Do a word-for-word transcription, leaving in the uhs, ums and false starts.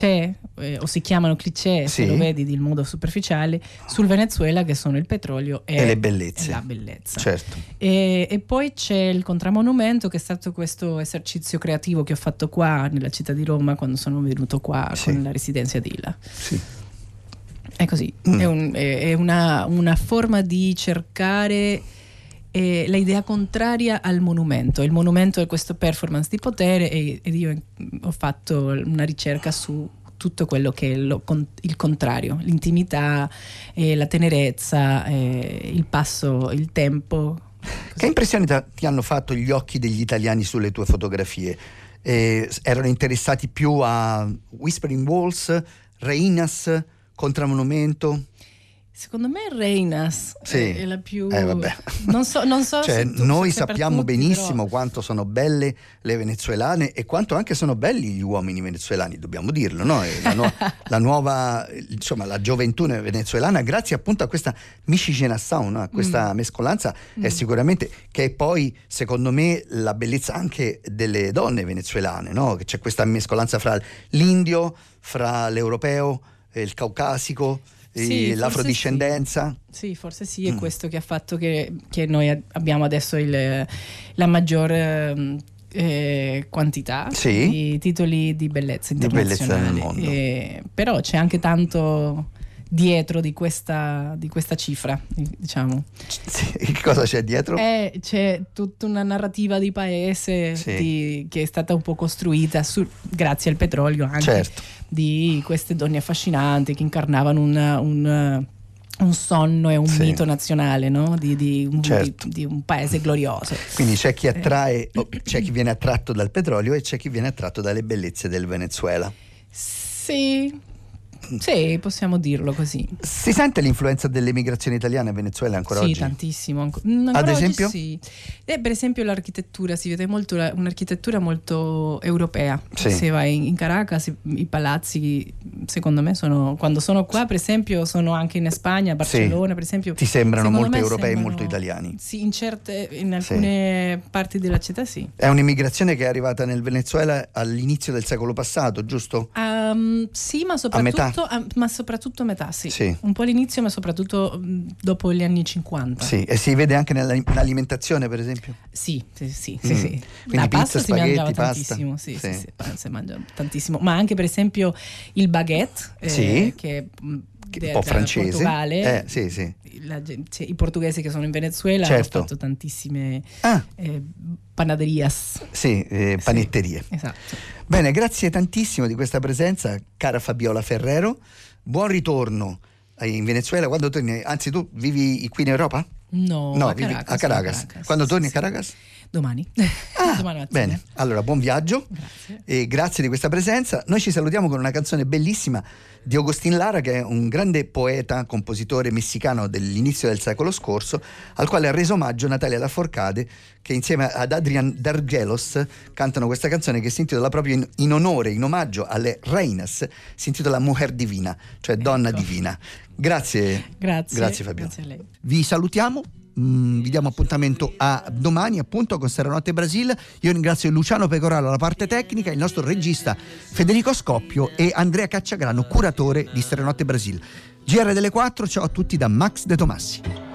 c'è, eh, o si chiamano cliché, sì. se lo vedi di modo superficiale, sul Venezuela, che sono il petrolio e, e le bellezze. E la bellezza. Certo. E, e poi c'è il Contramonumento, che è stato questo esercizio creativo che ho fatto qua nella città di Roma quando sono venuto qua sì. con la residenza di Ila. Sì. È così, mm. è, un, è, è una, una forma di cercare eh, l'idea contraria al monumento. Il monumento è questo performance di potere e, ed io ho fatto una ricerca su tutto quello che è lo, il contrario, l'intimità, eh, la tenerezza, eh, il passo, il tempo. Così. Che impressioni ti hanno fatto gli occhi degli italiani sulle tue fotografie? Eh, erano interessati più a Whispering Walls, Reinas, Contramonumento? Secondo me Reinas sì. è la più eh, vabbè. non so, non so cioè, se tu, noi se sappiamo tutti, benissimo però... quanto sono belle le venezuelane e quanto anche sono belli gli uomini venezuelani, dobbiamo dirlo, no? La, nu- la nuova, insomma, la gioventù venezuelana, grazie appunto a questa miscigenazione, no? A questa mm. mescolanza, mm. è sicuramente che è poi secondo me la bellezza anche delle donne venezuelane, no? Che c'è questa mescolanza fra l'indio, fra l'europeo, il caucasico. Sì, l'afrodiscendenza sì. sì, forse sì, è mm. questo che ha fatto che, che noi abbiamo adesso il, la maggior eh, quantità sì. di titoli di bellezza internazionali. Di bellezza nel mondo. E, però c'è anche tanto dietro di questa, di questa cifra, diciamo. Sì, che cosa c'è dietro? Eh, c'è tutta una narrativa di paese sì. di, che è stata un po' costruita su, grazie al petrolio anche, certo. di queste donne affascinanti che incarnavano un, un, un sonno e un sì. mito nazionale, no? di, di, un, certo. di, di un paese glorioso. Quindi c'è chi attrae, eh. c'è chi viene attratto dal petrolio e c'è chi viene attratto dalle bellezze del Venezuela. Sì. Sì, possiamo dirlo così. Si sente l'influenza dell'emigrazione italiana in Venezuela ancora sì, oggi? Sì, tantissimo. Anco, ancora Ad esempio? Oggi sì. E per esempio l'architettura, si vede molto la, un'architettura molto europea. Sì. Se vai in, in Caracas, i, i palazzi, secondo me, sono quando sono qua, per esempio, sono anche in Spagna, a Barcellona, sì. per esempio. Ti sembrano molto europei e sembrano, molto italiani? Sì, in certe, in alcune sì. parti della città sì. È un'immigrazione che è arrivata nel Venezuela all'inizio del secolo passato, giusto? Um, sì, ma soprattutto a metà. A, ma soprattutto a metà, sì. sì. Un po' all'inizio, ma soprattutto dopo gli anni cinquanta. Sì, e si vede anche nell'alimentazione, per esempio? Sì, sì, sì. Mm. sì, sì. Quindi la pizza, pasta spaghetti, si mangiava pasta. tantissimo, sì, sì. sì, sì, sì, si mangia tantissimo. Ma anche per esempio il baguette, eh, sì. che un po' francese. Portogallo, eh, sì, sì. La, cioè, i portoghesi che sono in Venezuela certo. hanno fatto tantissime ah. eh, panaderias. Sì, eh, panetterie. Sì, esatto. Bene, grazie tantissimo di questa presenza, cara Fabiola Ferrero. Buon ritorno in Venezuela. Quando torni, anzi tu vivi qui in Europa? No, no a vivi Caracas. A Caracas. A Caracas. Quando sì, torni sì, a Caracas? Domani. Ah, Domani mattina. Bene, allora buon viaggio. Grazie. E grazie di questa presenza. Noi ci salutiamo con una canzone bellissima di Agustín Lara, che è un grande poeta, compositore messicano dell'inizio del secolo scorso, al quale ha reso omaggio Natalia Lafourcade, che insieme ad Adrián Dargelos cantano questa canzone che si intitola proprio in, in onore, in omaggio alle reinas, si intitola Mujer Divina, cioè donna ecco. divina. Grazie. Grazie. Grazie Fabiola. Grazie a lei. Vi salutiamo. Mm, vi diamo appuntamento a domani appunto con Serenotte Brasil. Io ringrazio Luciano Pecoraro alla parte tecnica, il nostro regista Federico Scoppio e Andrea Cacciagrano, curatore di Serenotte Brasil. G R delle quattro, ciao a tutti da Max De Tomassi.